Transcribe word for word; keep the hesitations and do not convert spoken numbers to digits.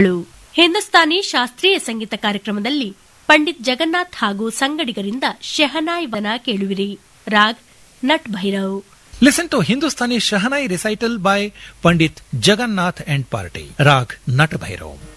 ಹಿಂದೂಸ್ತಾನಿ ಶಾಸ್ತ್ರೀಯ ಸಂಗೀತ ಕಾರ್ಯಕ್ರಮದಲ್ಲಿ ಪಂಡಿತ್ ಜಗನ್ನಾಥ್ ಹಾಗೂ ಸಂಗಡಿಗರಿಂದ ಶೆಹನಾಯಿ ವನ ಕೇಳುವಿರಿ. Raag nut Bhairav. Listen to Hindustani Shahnai recital by Pandit Jagannath and Party. Rag Nat Bhairav.